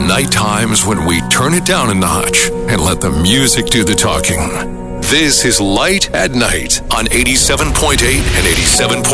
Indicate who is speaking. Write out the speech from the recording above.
Speaker 1: night times when we turn it down a notch and let the music do the talking. This is Light at Night on 87.8 and 87.9